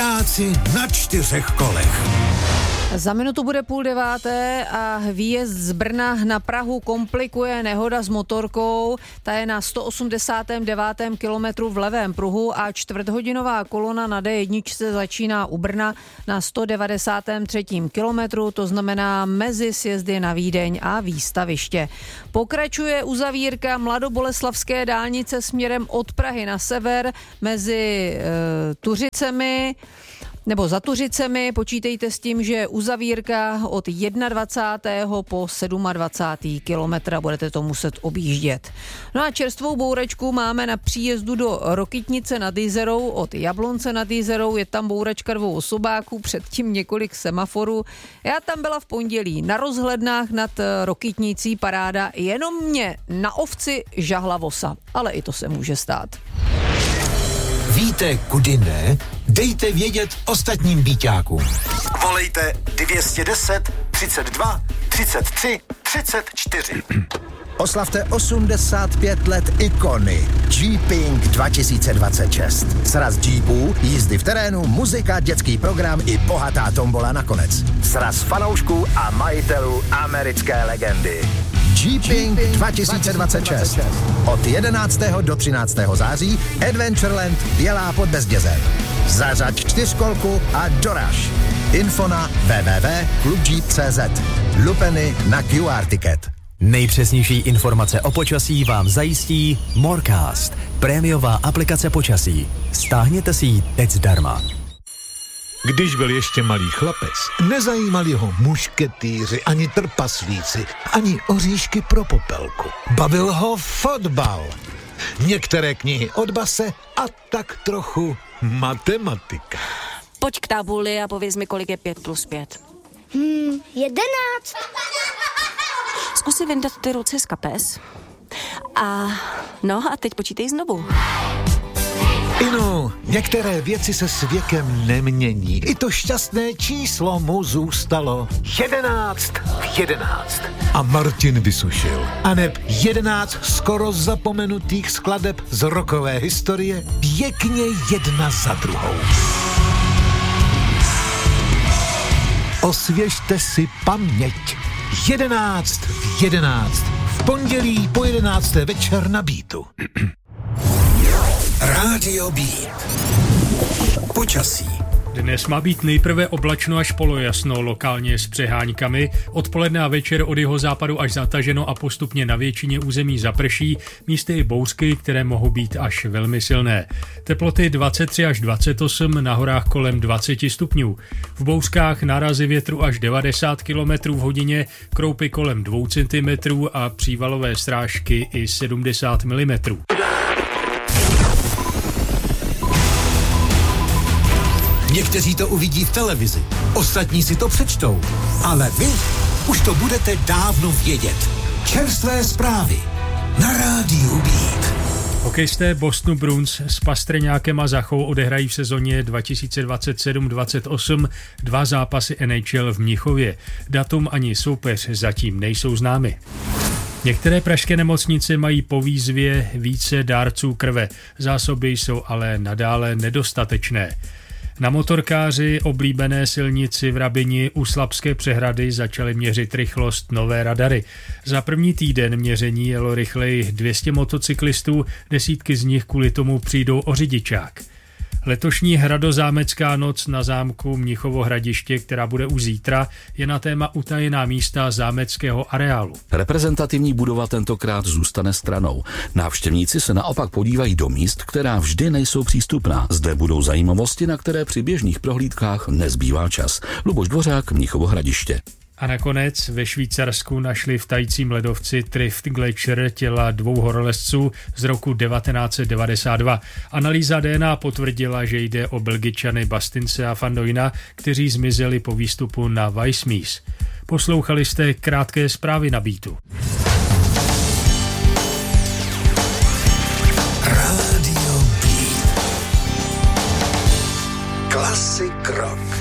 vojáci na 4 kolech. Za minutu bude 8:30 a výjezd z Brna na Prahu komplikuje nehoda s motorkou. Ta je na 189. kilometru v levém pruhu a čtvrthodinová kolona na D1 začíná u Brna na 193. kilometru, to znamená mezi sjezdy na Vídeň a Výstaviště. Pokračuje uzavírka mladoboleslavské dálnice směrem od Prahy na sever mezi Tuřicemi nebo za Tuřicemi. Počítejte s tím, že uzavírka od 21. po 27. kilometra, budete to muset objíždět. No a čerstvou bouračku máme na příjezdu do Rokytnice nad Jizerou od Jablonce nad Jizerou. Je tam bouračka 2 osobáků, předtím několik semaforů. Já tam byla v pondělí na rozhlednách nad Rokytnicí, paráda, jenom mě na ovci žahla vosa, ale i to se může stát. Víte, kudy ne? Dejte vědět ostatním býťákům. Volejte 210 32 33 34. Oslavte 85 let ikony Jeeping 2026. Sraz Jeepů, jízdy v terénu, muzika, dětský program i bohatá tombola nakonec. Sraz fanoušků a majitelů americké legendy. Jeeping 2026. Od 11. do 13. září Adventureland Bělá pod Bezdězem. Zařaď 4kolku a doraž. Info na www.klubjeep.cz. Lupeny na QR ticket. Nejpřesnější informace o počasí vám zajistí Morecast, prémiová aplikace počasí. Stáhněte si ji teď zdarma. Když byl ještě malý chlapec, nezajímali ho mušketýři, ani trpaslíci, ani oříšky pro popelku. Bavil ho fotbal. Některé knihy od base a tak trochu matematika. Pojď k tabuli a pověz mi, kolik je 5 plus 5. 11. Zkus si vyndat ty ruce z kapes. A teď počítej znovu. Inu, některé věci se s věkem nemění. I to šťastné číslo mu zůstalo 11 v 11. A Martin vysušil. Aneb 11 skoro zapomenutých skladeb z rockové historie pěkně jedna za druhou. Osvěžte si paměť. 11 v 11. V pondělí po 11. večer na Beatu. Rádio Beat. Počasí. Dnes má být nejprve oblačno až polojasno, lokálně s přeháňkami. Odpoledne a večer od jihozápadu až zataženo a postupně na většině území zaprší, místy i bouřky, které mohou být až velmi silné. Teploty 23 až 28, na horách kolem 20 stupňů. V bouřkách nárazy větru až 90 km v hodině, kroupy kolem 2 cm a přívalové srážky i 70 mm. Někteří to uvidí v televizi, ostatní si to přečtou, ale vy už to budete dávno vědět. Čerstvé zprávy na rádiu Beat. Hokejisté Bostonu Bruins s Pastrňákem a Zachou odehrají v sezóně 2027-28 2 zápasy NHL v Mnichově. Datum ani soupeř zatím nejsou známy. Některé pražské nemocnice mají po výzvě více dárců krve. Zásoby jsou ale nadále nedostatečné. Na motorkáři oblíbené silnici v Rabini u Slabské přehrady začaly měřit rychlost nové radary. Za první týden měření jelo rychleji 200 motocyklistů, desítky z nich kvůli tomu přijdou o řidičák. Letošní hradozámecká noc na zámku Mnichovo Hradiště, která bude už zítra, je na téma utajená místa zámeckého areálu. Reprezentativní budova tentokrát zůstane stranou. Návštěvníci se naopak podívají do míst, která vždy nejsou přístupná. Zde budou zajímavosti, na které při běžných prohlídkách nezbývá čas. Luboš Dvořák, Mnichovo Hradiště. A nakonec ve Švýcarsku našli v tajícím ledovci Trift Glacier těla 2 horolezců z roku 1992. Analýza DNA potvrdila, že jde o Belgičany Bastinse a Van Doyna, kteří zmizeli po výstupu na Weissmies. Poslouchali jste krátké zprávy na Beatu. Rádio Beat. Klasik rock.